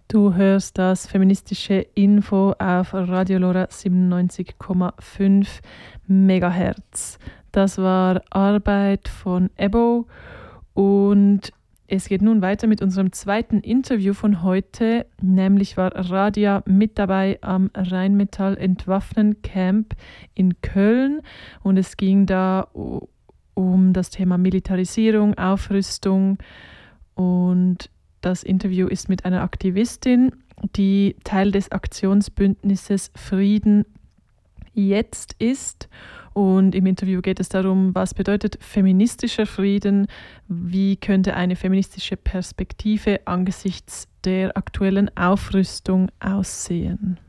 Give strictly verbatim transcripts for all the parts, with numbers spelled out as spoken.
Du hörst das feministische Info auf Radio Lora siebenundneunzig Komma fünf Megahertz. Das war Arbeit von Ebo und es geht nun weiter mit unserem zweiten Interview von heute. Nämlich war Radia mit dabei am Rheinmetall Entwaffnen Camp in Köln und es ging da um das Thema Militarisierung, Aufrüstung und das Interview ist mit einer Aktivistin, die Teil des Aktionsbündnisses Frieden jetzt ist. Und im Interview geht es darum, was bedeutet feministischer Frieden, wie könnte eine feministische Perspektive angesichts der aktuellen Aufrüstung aussehen.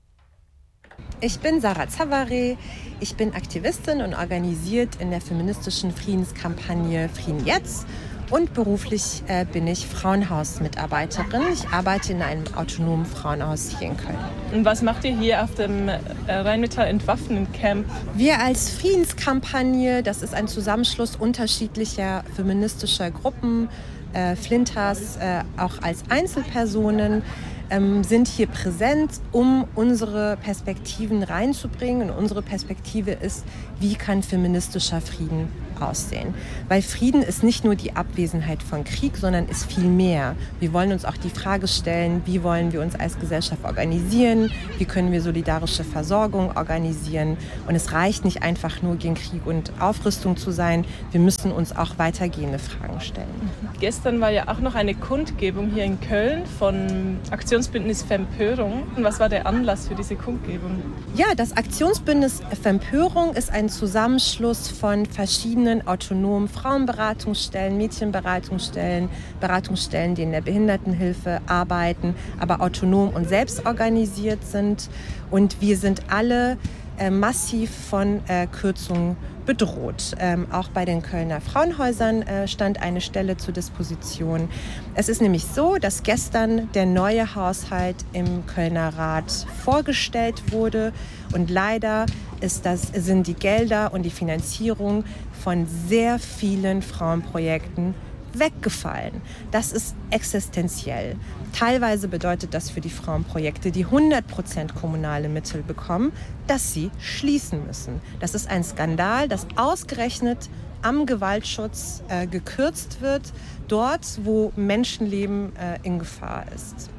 Ich bin Sarah Zavare, ich bin Aktivistin und organisiert in der feministischen Friedenskampagne Frieden jetzt. Und beruflich äh, bin ich Frauenhausmitarbeiterin. Ich arbeite in einem autonomen Frauenhaus hier in Köln. Und was macht ihr hier auf dem äh, Rheinmetall Entwaffnen Camp? Wir als Friedenskampagne, das ist ein Zusammenschluss unterschiedlicher feministischer Gruppen, äh, Flinters, äh, auch als Einzelpersonen, ähm, sind hier präsent, um unsere Perspektiven reinzubringen. Und unsere Perspektive ist, wie kann feministischer Frieden aussehen. Weil Frieden ist nicht nur die Abwesenheit von Krieg, sondern ist viel mehr. Wir wollen uns auch die Frage stellen, wie wollen wir uns als Gesellschaft organisieren, wie können wir solidarische Versorgung organisieren. Und es reicht nicht einfach nur gegen Krieg und Aufrüstung zu sein, wir müssen uns auch weitergehende Fragen stellen. Gestern war ja auch noch eine Kundgebung hier in Köln von Aktionsbündnis Fempörung. Und was war der Anlass für diese Kundgebung? Ja, das Aktionsbündnis Fempörung ist ein Zusammenschluss von verschiedenen autonomen Frauenberatungsstellen, Mädchenberatungsstellen, Beratungsstellen, die in der Behindertenhilfe arbeiten, aber autonom und selbst organisiert sind. Und wir sind alle äh, massiv von äh, Kürzungen bedroht. Ähm, auch bei den Kölner Frauenhäusern äh, stand eine Stelle zur Disposition. Es ist nämlich so, dass gestern der neue Haushalt im Kölner Rat vorgestellt wurde und leider ist das, sind die Gelder und die Finanzierung von sehr vielen Frauenprojekten weggefallen. Das ist existenziell. Teilweise bedeutet das für die Frauenprojekte, die hundert Prozent kommunale Mittel bekommen, dass sie schließen müssen. Das ist ein Skandal, dass ausgerechnet am Gewaltschutz äh, gekürzt wird, dort, wo Menschenleben äh, in Gefahr ist.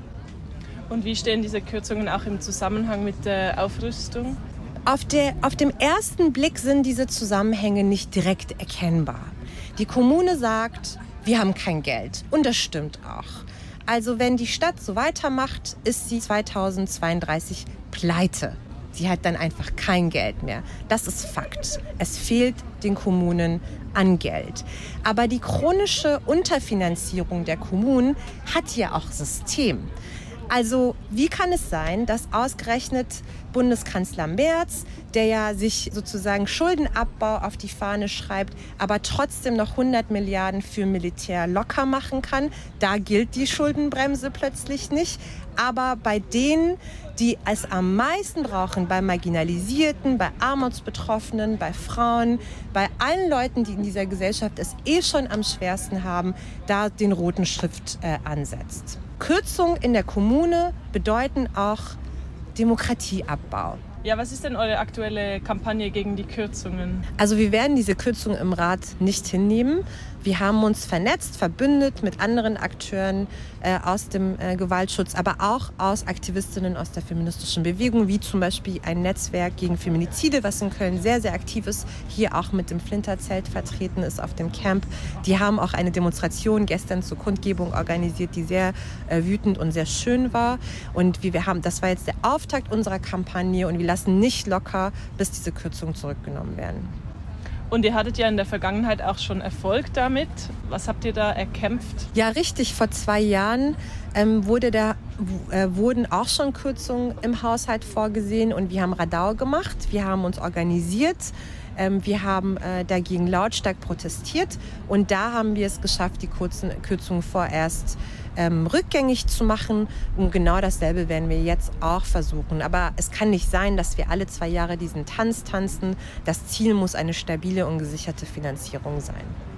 Und wie stehen diese Kürzungen auch im Zusammenhang mit der Aufrüstung? Auf, der, auf dem ersten Blick sind diese Zusammenhänge nicht direkt erkennbar. Die Kommune sagt, wir haben kein Geld. Und das stimmt auch. Also wenn die Stadt so weitermacht, ist sie zweitausendzweiunddreißig pleite. Sie hat dann einfach kein Geld mehr. Das ist Fakt. Es fehlt den Kommunen an Geld. Aber die chronische Unterfinanzierung der Kommunen hat ja auch System. Also wie kann es sein, dass ausgerechnet Bundeskanzler Merz, der ja sich sozusagen Schuldenabbau auf die Fahne schreibt, aber trotzdem noch hundert Milliarden für Militär locker machen kann, da gilt die Schuldenbremse plötzlich nicht. Aber bei denen, die es am meisten brauchen, bei Marginalisierten, bei Armutsbetroffenen, bei Frauen, bei allen Leuten, die in dieser Gesellschaft es eh schon am schwersten haben, da den roten Stift äh, ansetzt. Kürzungen in der Kommune bedeuten auch Demokratieabbau. Ja, was ist denn eure aktuelle Kampagne gegen die Kürzungen? Also wir werden diese Kürzungen im Rat nicht hinnehmen. Wir haben uns vernetzt, verbündet mit anderen Akteuren äh, aus dem äh, Gewaltschutz, aber auch aus Aktivistinnen aus der feministischen Bewegung, wie zum Beispiel ein Netzwerk gegen Feminizide, was in Köln sehr, sehr aktiv ist, hier auch mit dem Flinterzelt vertreten ist auf dem Camp. Die haben auch eine Demonstration gestern zur Kundgebung organisiert, die sehr äh, wütend und sehr schön war. Und wie wir haben, das war jetzt der Auftakt unserer Kampagne und wir lassen nicht locker, bis diese Kürzungen zurückgenommen werden. Und ihr hattet ja in der Vergangenheit auch schon Erfolg damit. Was habt ihr da erkämpft? Ja, richtig. Vor zwei Jahren ähm, wurde da, äh, wurden auch schon Kürzungen im Haushalt vorgesehen und wir haben Radau gemacht. Wir haben uns organisiert. Ähm, wir haben äh, dagegen lautstark protestiert und da haben wir es geschafft, die kurzen Kürzungen vorerst ähm, rückgängig zu machen. Und genau dasselbe werden wir jetzt auch versuchen. Aber es kann nicht sein, dass wir alle zwei Jahre diesen Tanz tanzen. Das Ziel muss eine stabile und gesicherte Finanzierung sein.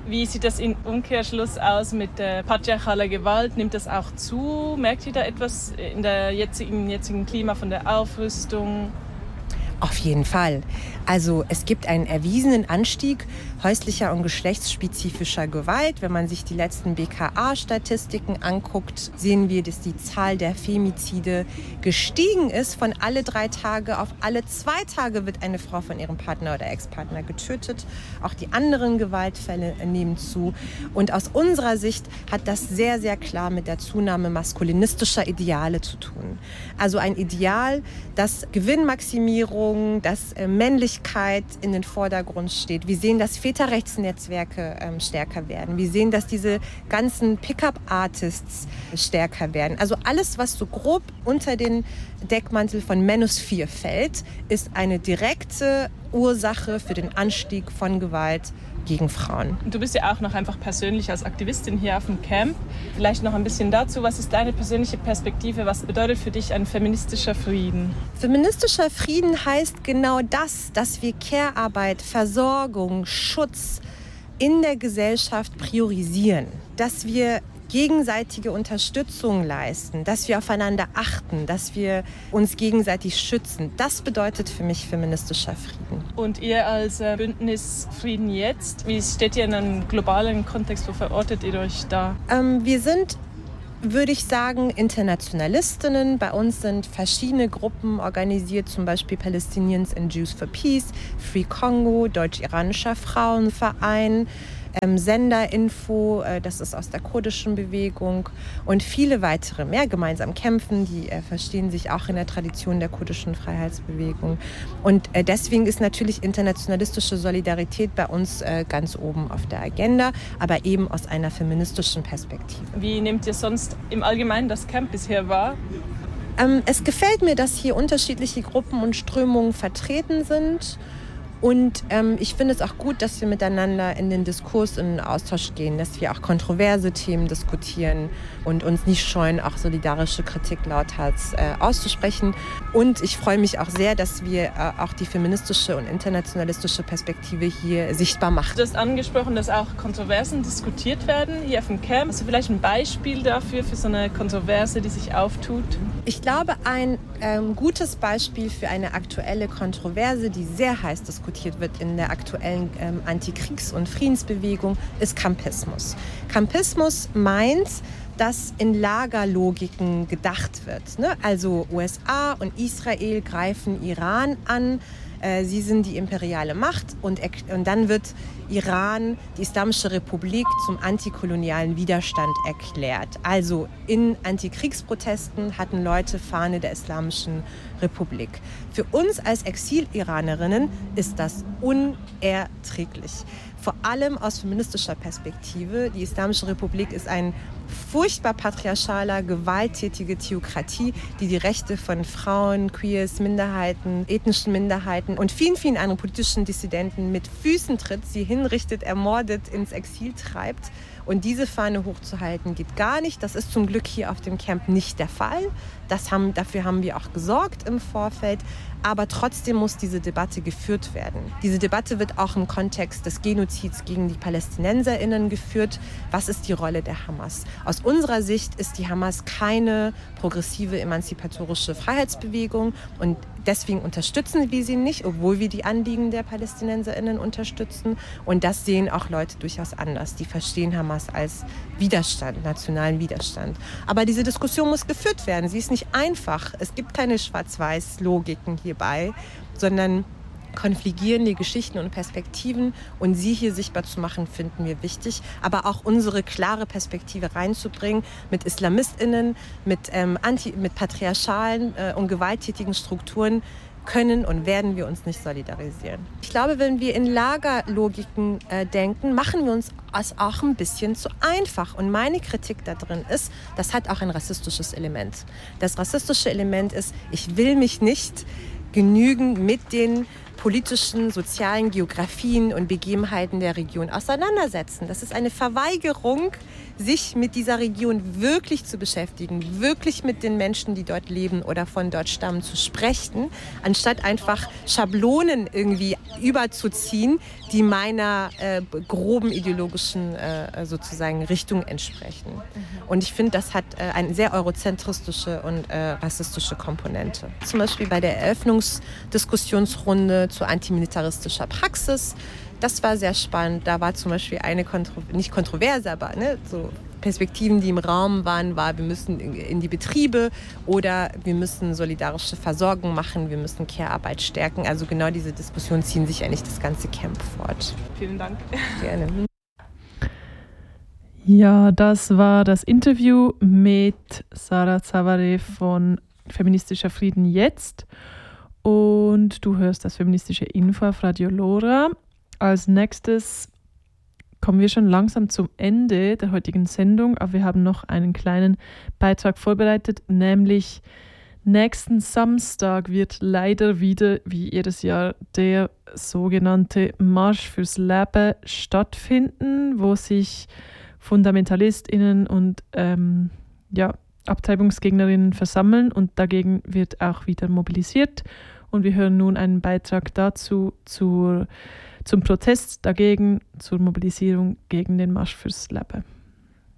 Wie sieht das im Umkehrschluss aus mit der patriarchalen Gewalt? Nimmt das auch zu? Merkt ihr da etwas in der jetzigen, jetzigen Klima von der Aufrüstung? Auf jeden Fall. Also es gibt einen erwiesenen Anstieg häuslicher und geschlechtsspezifischer Gewalt. Wenn man sich die letzten B K A-Statistiken anguckt, sehen wir, dass die Zahl der Femizide gestiegen ist. Von alle drei Tage auf alle zwei Tage wird eine Frau von ihrem Partner oder Ex-Partner getötet. Auch die anderen Gewaltfälle nehmen zu. Und aus unserer Sicht hat das sehr, sehr klar mit der Zunahme maskulinistischer Ideale zu tun. Also ein Ideal, das Gewinnmaximierung, dass äh, Männlichkeit in den Vordergrund steht. Wir sehen, dass Väterrechtsnetzwerke ähm, stärker werden. Wir sehen, dass diese ganzen Pickup-Artists stärker werden. Also alles, was so grob unter den Deckmantel von Manosphere fällt, ist eine direkte Ursache für den Anstieg von Gewalt gegen Frauen. Du bist ja auch noch einfach persönlich als Aktivistin hier auf dem Camp. Vielleicht noch ein bisschen dazu. Was ist deine persönliche Perspektive? Was bedeutet für dich ein feministischer Frieden? Feministischer Frieden heißt genau das, dass wir Care-Arbeit, Versorgung, Schutz in der Gesellschaft priorisieren. Dass wir gegenseitige Unterstützung leisten, dass wir aufeinander achten, dass wir uns gegenseitig schützen. Das bedeutet für mich feministischer Frieden. Und ihr als Bündnis Frieden jetzt, wie steht ihr in einem globalen Kontext, wo verortet ihr euch da? Ähm, wir sind, würde ich sagen, Internationalistinnen. Bei uns sind verschiedene Gruppen organisiert, zum Beispiel Palestinians and Jews for Peace, Free Congo, Deutsch-Iranischer Frauenverein, Ähm, Senderinfo, äh, das ist aus der kurdischen Bewegung und viele weitere mehr gemeinsam kämpfen, die äh, verstehen sich auch in der Tradition der kurdischen Freiheitsbewegung. Und äh, deswegen ist natürlich internationalistische Solidarität bei uns äh, ganz oben auf der Agenda, aber eben aus einer feministischen Perspektive. Wie nehmt ihr sonst im Allgemeinen das Camp bisher wahr? Ähm, es gefällt mir, dass hier unterschiedliche Gruppen und Strömungen vertreten sind. Und ähm, ich finde es auch gut, dass wir miteinander in den Diskurs, in den Austausch gehen, dass wir auch kontroverse Themen diskutieren und uns nicht scheuen, auch solidarische Kritik lauthals äh, auszusprechen. Und ich freue mich auch sehr, dass wir äh, auch die feministische und internationalistische Perspektive hier sichtbar machen. Du hast angesprochen, dass auch Kontroversen diskutiert werden hier auf dem Camp. Hast du vielleicht ein Beispiel dafür, für so eine Kontroverse, die sich auftut? Ich glaube, ein ähm, gutes Beispiel für eine aktuelle Kontroverse, die sehr heiß diskutiert wird in der aktuellen ähm, Antikriegs- und Friedensbewegung, ist Campismus. Campismus meint, dass in Lagerlogiken gedacht wird. Ne? Also U S A und Israel greifen Iran an. Äh, sie sind die imperiale Macht und, und dann wird Iran, die Islamische Republik, zum antikolonialen Widerstand erklärt. Also in Antikriegsprotesten hatten Leute Fahne der Islamischen Republik. Für uns als Exil-Iranerinnen ist das unerträglich. Vor allem aus feministischer Perspektive. Die Islamische Republik ist ein furchtbar patriarchaler, gewalttätige Theokratie, die die Rechte von Frauen, Queers, Minderheiten, ethnischen Minderheiten und vielen, vielen anderen politischen Dissidenten mit Füßen tritt, sie hinrichtet, ermordet, ins Exil treibt. Und diese Fahne hochzuhalten geht gar nicht. Das ist zum Glück hier auf dem Camp nicht der Fall. Das haben, dafür haben wir auch gesorgt im Vorfeld. Aber trotzdem muss diese Debatte geführt werden. Diese Debatte wird auch im Kontext des Genozids gegen die PalästinenserInnen geführt. Was ist die Rolle der Hamas? Aus unserer Sicht ist die Hamas keine progressive, emanzipatorische Freiheitsbewegung. Und deswegen unterstützen wir sie nicht, obwohl wir die Anliegen der PalästinenserInnen unterstützen. Und das sehen auch Leute durchaus anders. Die verstehen Hamas als Widerstand, nationalen Widerstand. Aber diese Diskussion muss geführt werden. Sie ist nicht einfach. Es gibt keine Schwarz-Weiß-Logiken hierbei, sondern konfligierende Geschichten und Perspektiven. Und sie hier sichtbar zu machen, finden wir wichtig. Aber auch unsere klare Perspektive reinzubringen mit IslamistInnen, mit, ähm, anti, mit patriarchalen äh, und gewalttätigen Strukturen, können und werden wir uns nicht solidarisieren. Ich glaube, wenn wir in Lagerlogiken äh, denken, machen wir uns das auch ein bisschen zu einfach. Und meine Kritik da drin ist, das hat auch ein rassistisches Element. Das rassistische Element ist, ich will mich nicht genügen mit den politischen, sozialen Geografien und Begebenheiten der Region auseinandersetzen. Das ist eine Verweigerung, sich mit dieser Region wirklich zu beschäftigen, wirklich mit den Menschen, die dort leben oder von dort stammen, zu sprechen, anstatt einfach Schablonen irgendwie überzuziehen, die meiner äh, groben ideologischen äh, sozusagen Richtung entsprechen. Mhm. Und ich finde, das hat äh, eine sehr eurozentristische und äh, rassistische Komponente. Zum Beispiel bei der Eröffnungsdiskussionsrunde zu antimilitaristischer Praxis. Das war sehr spannend. Da war zum Beispiel eine, Kontro- nicht Kontroverse, aber ne, so Perspektiven, die im Raum waren, war, wir müssen in die Betriebe oder wir müssen solidarische Versorgung machen, wir müssen Care-Arbeit stärken. Also genau diese Diskussionen ziehen sich eigentlich das ganze Camp fort. Vielen Dank. Gerne. Ja, das war das Interview mit Sarah Zavare von Feministischer Frieden jetzt. Und du hörst das feministische Info auf Radio Lora. Als nächstes kommen wir schon langsam zum Ende der heutigen Sendung, aber wir haben noch einen kleinen Beitrag vorbereitet, nämlich nächsten Samstag wird leider wieder, wie jedes Jahr, der sogenannte Marsch fürs Leben stattfinden, wo sich FundamentalistInnen und ähm, ja, Abtreibungsgegnerinnen versammeln und dagegen wird auch wieder mobilisiert. Und wir hören nun einen Beitrag dazu zur, zum Protest dagegen, zur Mobilisierung gegen den Marsch fürs Leben.